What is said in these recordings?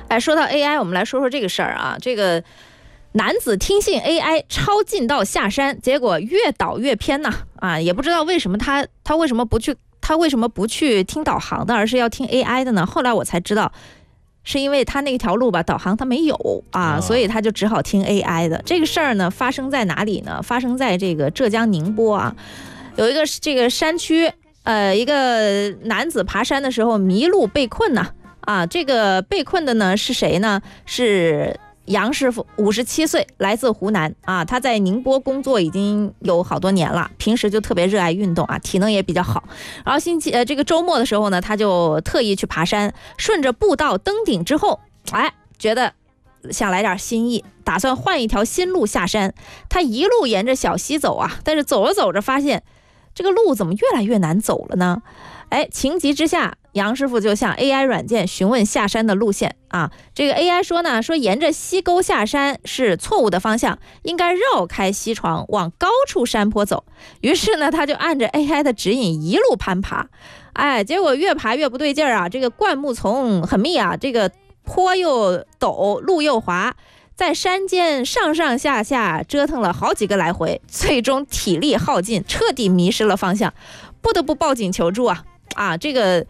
说到 AI， 我们来说说这个事儿啊。这个男子听信 AI 超近道下山，结果越倒越偏呐也不知道为什么他为什么不去听导航的，而是要听 AI 的呢？后来我才知道，是因为他那条路吧，导航他没有所以他就只好听 AI 的。这个事儿呢，发生在哪里呢？发生在这个浙江宁波有一个这个山区，一个男子爬山的时候迷路被困呢这个被困的呢是谁呢？是杨师傅，57岁，来自湖南他在宁波工作已经有好多年了，平时就特别热爱运动体能也比较好。然后这个周末的时候呢，他就特意去爬山，顺着步道登顶之后，觉得想来点新意，打算换一条新路下山。他一路沿着小溪走但是走着走着发现这个路怎么越来越难走了呢？情急之下，杨师傅就向 AI 软件询问下山的路线这个 AI 说呢，沿着溪沟下山是错误的方向，应该绕开溪床往高处山坡走。于是呢，他就按着 AI 的指引一路攀爬，结果越爬越不对劲这个灌木丛很密这个坡又陡，路又滑，在山间上上下下折腾了好几个来回，最终体力耗尽，彻底迷失了方向，不得不报警求助这个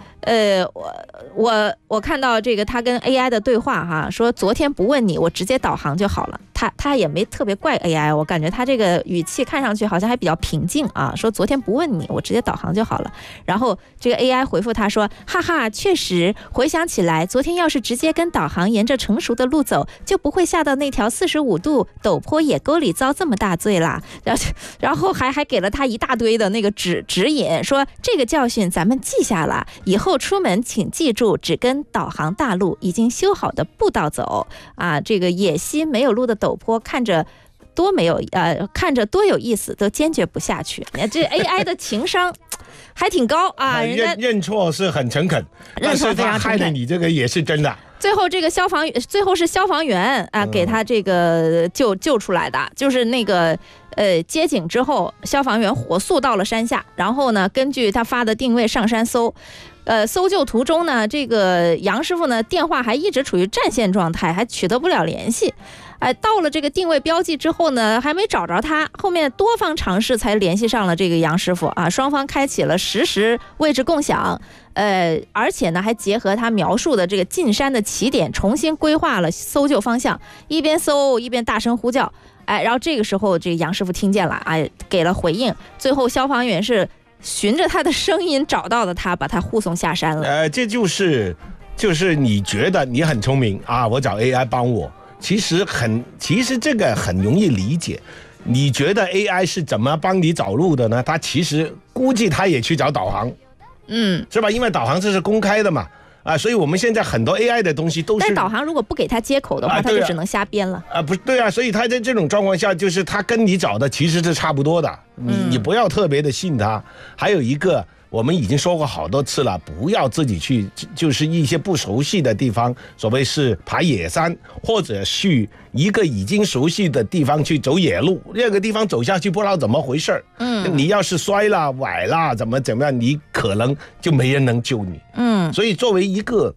我看到这个他跟 AI 的对话说昨天不问你，我直接导航就好了。他也没特别怪 AI， 我感觉他这个语气看上去好像还比较平静说昨天不问你，我直接导航就好了。然后这个 AI 回复他说，哈哈，确实，回想起来，昨天要是直接跟导航沿着成熟的路走，就不会下到那条45度陡坡野沟里遭这么大罪啦。然后还给了他一大堆的那个指引，说这个教训咱们记下了，以后出门请记住只跟导航大路已经修好的步道走这个野溪没有路的陡坡看着多有意思，都坚决不下去。这 AI 的情商还挺高人家认错是很诚恳，但是他害了你这个也是真的。 最后是消防员给他这个救出来的，就是那个接警之后，消防员火速到了山下，然后呢，根据他发的定位上山搜。搜救途中呢，这个杨师傅呢电话还一直处于占线状态，还取得不了联系。到了这个定位标记之后呢，还没找着他，后面多方尝试才联系上了这个杨师傅双方开启了实时位置共享，而且呢还结合他描述的这个进山的起点，重新规划了搜救方向，一边搜一边大声呼叫。然后这个时候这个杨师傅听见了给了回应，最后消防员是循着他的声音找到了他，把他护送下山了。 这就是你觉得你很聪明我找 AI 帮我，其实这个很容易理解。你觉得 AI 是怎么帮你找路的呢？他其实估计他也去找导航，是吧？因为导航这是公开的嘛。所以我们现在很多 AI 的东西都是， 但导航如果不给他接口的话，他就只能瞎编了。 不对所以他在这种状况下，就是他跟你找的其实是差不多的，你不要特别的信他。还有一个，我们已经说过好多次了，不要自己去，就是一些不熟悉的地方，所谓是爬野山，或者去一个已经熟悉的地方去走野路，那个地方走下去不知道怎么回事你要是摔了崴了怎么样，你可能就没人能救你。所以作为一个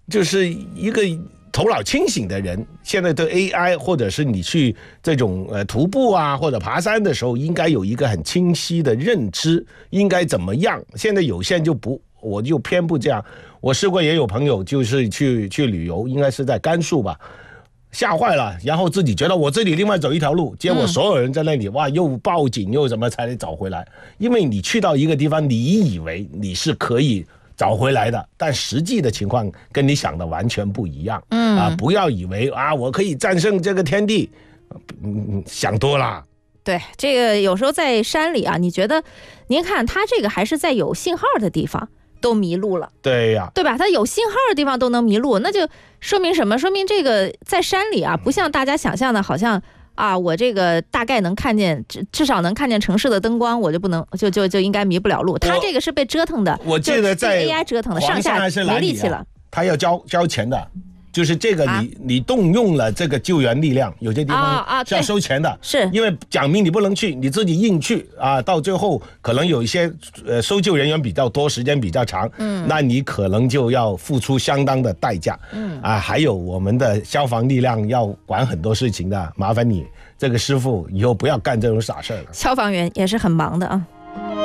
头脑清醒的人，现在对 AI 或者是你去这种徒步或者爬山的时候，应该有一个很清晰的认知，应该怎么样。现在有些人我就偏不这样。我试过也有朋友就是去旅游，应该是在甘肃吧，吓坏了，然后自己觉得我这里另外走一条路，结果所有人在那里又报警又什么才能找回来。因为你去到一个地方，你以为你是可以找回来的，但实际的情况跟你想的完全不一样。不要以为我可以战胜这个天地，想多了。 对，这个有时候在山里你觉得，您看他这个还是在有信号的地方都迷路了。 对呀， 对吧？他有信号的地方都能迷路，那就说明什么？说明这个在山里不像大家想象的，好像我这个大概能看见，至少能看见城市的灯光，我就不能就应该迷不了路。他这个是被折腾的， 我记得在 AI 折腾的，上下没力气了。 他要交钱的， 就是这个你动用了这个救援力量，有些地方是要收钱的， 是因为讲明你不能去，你自己硬去啊，到最后可能有一些搜救人员比较多，时间比较长，那你可能就要付出相当的代价，还有我们的消防力量要管很多事情的，麻烦你这个师傅以后不要干这种傻事了。 消防员也是很忙的啊。